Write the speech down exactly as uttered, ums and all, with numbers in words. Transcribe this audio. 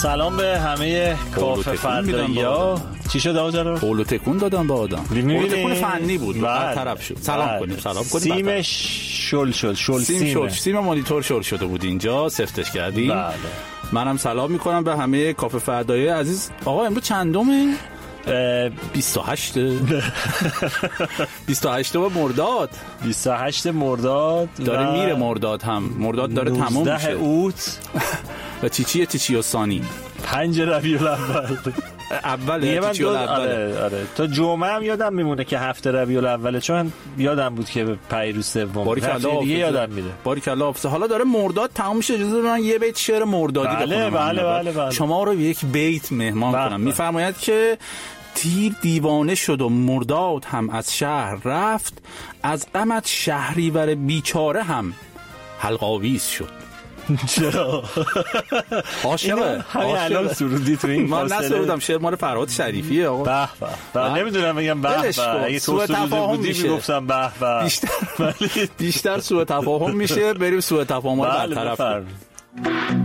سلام به همه کافه فردایی‌ها. چی شد آقا جناب؟ قولو تکون دادم به آدم. قولو تکون فنی بود. برطرف شد. سلام بله. کنیم. سلام کنیم. سیمش شل شد. شل سیم, سیم شل. سیم مانیتور شل شده بود اینجا. سفتش کردیم. بله. منم سلام میکنم به همه کافه فردایی عزیز. آقا امروز چندمه؟ بیست و هشت بیست و هشت مرداد بیست و هشت مرداد داره میره. مرداد هم مرداد داره تموم میشه. اوت و چیچیه چیچی و ثانی پنج ربیع الاول اوله چیچی الاول. آره آره تا جمعه هم یادم میمونه که هفته ربیع الاول، چون یادم بود که پیروز سوم هفته دیگه یادم میره. باریکلا حافظ. حالا داره مرداد تموم میشه. اجازه بدید من یه بیت شعر مردادی بله بخونم. بله بله بله. شما رو به یک بیت مهمان بله. کنم. میفرماید که تیر دیوانه شد و مرداد هم از شهر رفت، از غمت شهریور بیچاره هم حلقاویز شد. چرا؟ عاشقه. همین الان سرودی تو این من فاصله. نسرودم. شعر مال فرهاد شریفیه آقا. به به. من نمیدونم بگم به به. اگه تو تفاهم میشه میگفتم به به. بیشتر بیشتر سوء تفاهم میشه. بریم سوء تفاهم رو برطرف کنیم.